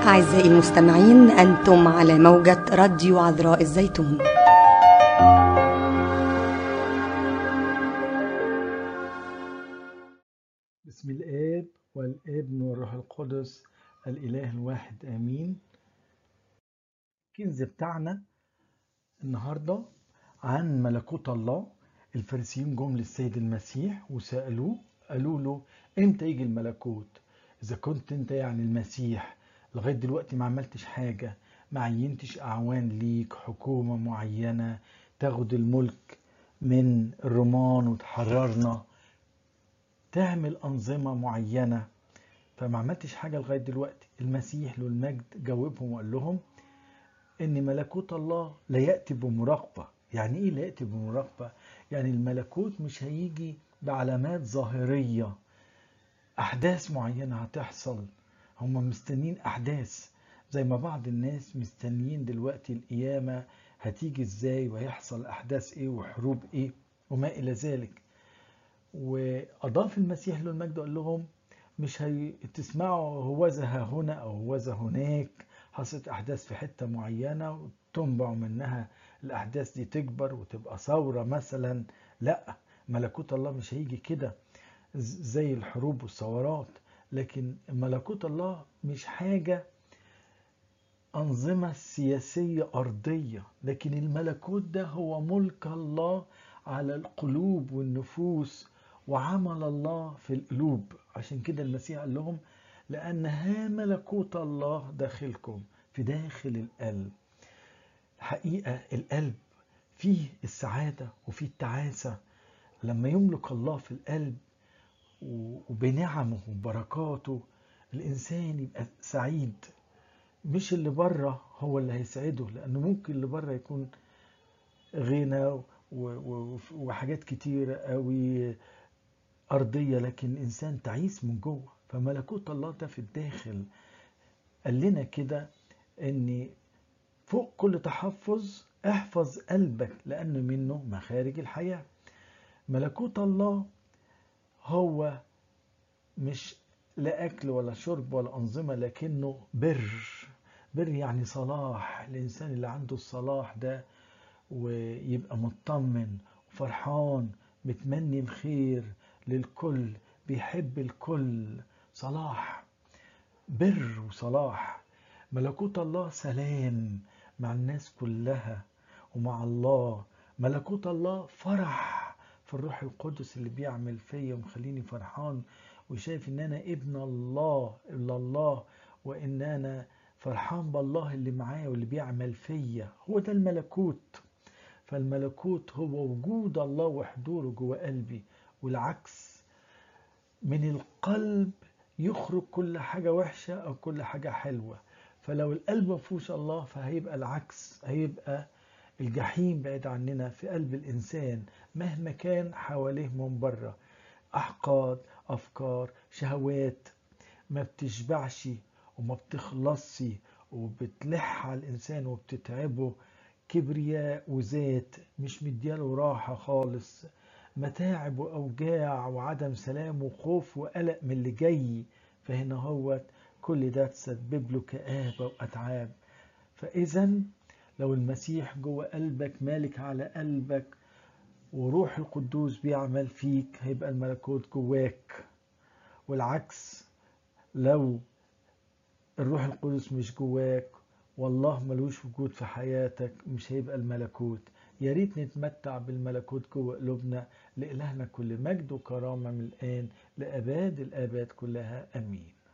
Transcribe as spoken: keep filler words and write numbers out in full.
أعزائي المستمعين، أنتم على موجة راديو عذراء الزيتون. بسم الآب والابن والروح القدس الإله الواحد آمين. الكنز بتاعنا النهاردة عن ملكوت الله. الفارسيين جم للسيد المسيح وسألوه، قالوا له امتى يجي الملكوت؟ إذا كنت انت يعني المسيح لغاية دلوقتي ما عملتش حاجة، ما عينتش أعوان ليك، حكومة معينة تاخد الملك من الرومان وتحررنا، تعمل أنظمة معينة، فما عملتش حاجة لغاية دلوقتي. المسيح له المجد جاوبهم وقال لهم إن ملكوت الله لا يأتي بمراقبة. يعني إيه لا يأتي بمراقبة؟ يعني الملكوت مش هيجي بعلامات ظاهرية، أحداث معينة هتحصل. هم مستنين أحداث زي ما بعض الناس مستنيين دلوقتي القيامة هتيجي إزاي وهيحصل أحداث إيه وحروب إيه وما إلى ذلك. وأضاف المسيح له المجد وقال لهم مش هتسمعوا هوذا ها هنا أو هوذا هناك حصلت أحداث في حتة معينة وتنبع منها الأحداث دي تكبر وتبقى ثورة مثلا. لا، ملكوت الله مش هيجي كده زي الحروب والثورات. لكن ملكوت الله مش حاجة أنظمة سياسية أرضية، لكن الملكوت ده هو ملك الله على القلوب والنفوس وعمل الله في القلوب. عشان كده المسيح قال لهم لأن ها ملكوت الله داخلكم، في داخل القلب. الحقيقة القلب فيه السعادة وفيه التعاسة. لما يملك الله في القلب وبنعمه وبركاته الإنسان يبقى سعيد. مش اللي بره هو اللي هيسعده، لأنه ممكن اللي بره يكون غنى وحاجات كتيرة قوي أرضية، لكن الإنسان تعيس من جوه. فملكوت الله ده في الداخل. قال لنا كده إن فوق كل تحفظ احفظ قلبك لأنه منه مخارج الحياة. ملكوت الله هو مش لا أكل ولا شرب ولا أنظمة، لكنه بر. بر يعني صلاح. الإنسان اللي عنده الصلاح ده ويبقى مطمن وفرحان، بتمني الخير للكل، بيحب الكل. صلاح، بر وصلاح. ملكوت الله سلام مع الناس كلها ومع الله. ملكوت الله فرح في الروح القدس اللي بيعمل فيا ومخليني فرحان وشايف ان انا ابن الله الا الله، وان انا فرحان بالله اللي معايا واللي بيعمل فيا. هو ده الملكوت. فالملكوت هو وجود الله وحضوره جوه قلبي، والعكس. من القلب يخرج كل حاجة وحشة أو كل حاجة حلوة. فلو القلب مفهوش الله فهيبقى العكس، هيبقى الجحيم بعيد عننا في قلب الإنسان مهما كان حواليه من بره. أحقاد، أفكار، شهوات ما بتشبعش وما بتخلصش وبتلح على الإنسان وبتتعبه. كبرياء وذات مش مدياله راحة خالص. متاعب وأوجاع وعدم سلام وخوف وقلق من اللي جاي. فهنا هو كل ده تسبب له كآبة وأتعاب. فإذا لو المسيح جوه قلبك مالك على قلبك وروح القدوس بيعمل فيك هيبقى الملكوت جواك. والعكس، لو الروح القدس مش جواك والله ملوش وجود في حياتك مش هيبقى الملكوت. يا ريت نتمتع بالملكوت جوه قلوبنا. لإلهنا كل مجد وكرامة من الآن لأباد الآباد كلها. أمين.